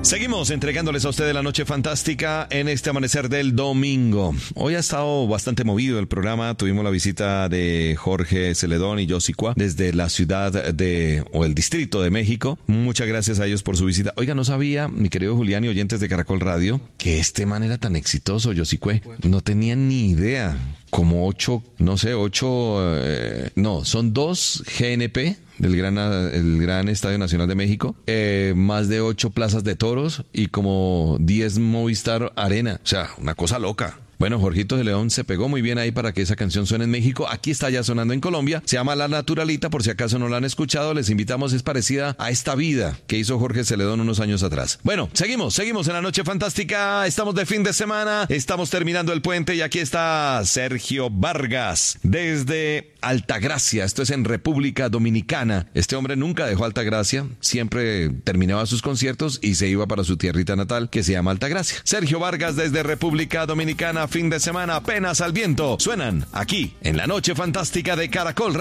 Seguimos entregándoles a ustedes la noche fantástica en este amanecer del domingo. Hoy ha estado bastante movido el programa. Tuvimos la visita de Jorge Celedón y Yossi Cuá desde la ciudad o el distrito de México. Muchas gracias a ellos por su visita. Oiga, no sabía, mi querido Julián y oyentes de Caracol Radio, que este man era tan exitoso, Yossi Cuá. No tenía ni idea. Como son 2 GNP del Gran Estadio Nacional de México, más de 8 plazas de toros y como 10 Movistar Arena. O sea, una cosa loca. Bueno, Jorgito de León se pegó muy bien ahí para que esa canción suene en México. Aquí está ya sonando en Colombia. Se llama La Naturalita, por si acaso no la han escuchado. Les invitamos, es parecida a Esta Vida que hizo Jorge Celedón unos años atrás. Bueno, seguimos en la noche fantástica. Estamos de fin de semana, estamos terminando el puente y aquí está Sergio Vargas desde Altagracia. Esto es en República Dominicana. Este hombre nunca dejó Altagracia, siempre terminaba sus conciertos y se iba para su tierrita natal que se llama Altagracia. Sergio Vargas desde República Dominicana. Fin de semana apenas al viento. Suenan aquí en la noche fantástica de Caracol.